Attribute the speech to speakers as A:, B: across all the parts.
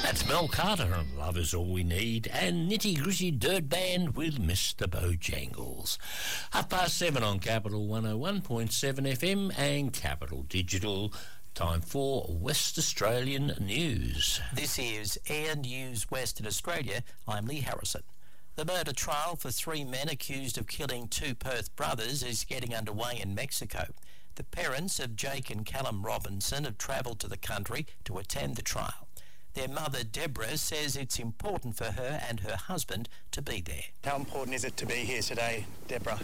A: That's Mel Carter and Love Is All We Need, and Nitty Gritty Dirt Band with Mr. Bojangles. 7:30 on Capital 101.7 FM and Capital Digital. Time for West Australian News.
B: This is Air News Western Australia. I'm Lee Harrison. The murder trial for 3 men accused of killing 2 Perth brothers is getting underway in Mexico. The parents of Jake and Callum Robinson have travelled to the country to attend the trial. Their mother, Deborah, says it's important for her and her husband to be there.
C: How important is it to be here today, Deborah?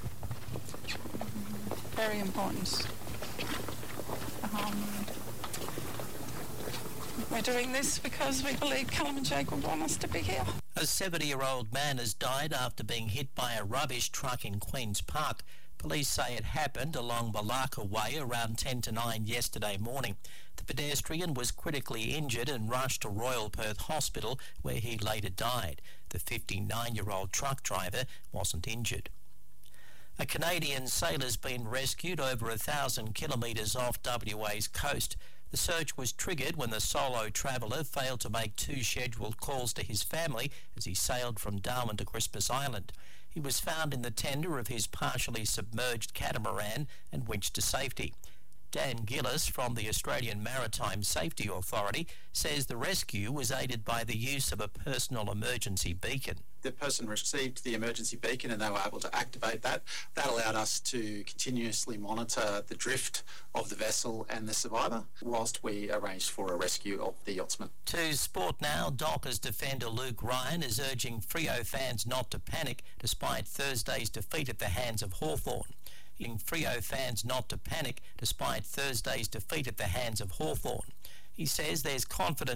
D: Very important. We're doing this because we believe Callum and Jake will want us to be here.
B: A 70-year-old man has died after being hit by a rubbish truck in Queen's Park. Police say it happened along Balaka Way around 10 to 9 yesterday morning. The pedestrian was critically injured and rushed to Royal Perth Hospital, where he later died. The 59-year-old truck driver wasn't injured. A Canadian sailor's been rescued over 1,000 kilometres off WA's coast. The search was triggered when the solo traveller failed to make 2 scheduled calls to his family as he sailed from Darwin to Christmas Island. He was found in the tender of his partially submerged catamaran and winched to safety. Dan Gillis from the Australian Maritime Safety Authority says the rescue was aided by the use of a personal emergency beacon.
E: The person received the emergency beacon and they were able to activate that. That allowed us to continuously monitor the drift of the vessel and the survivor whilst we arranged for a rescue of the yachtsman.
B: To sport now, Dockers defender Luke Ryan is urging Freo fans not to panic despite Thursday's defeat at the hands of Hawthorn. Freo fans not to panic despite Thursday's defeat at the hands of Hawthorn. He says there's confidence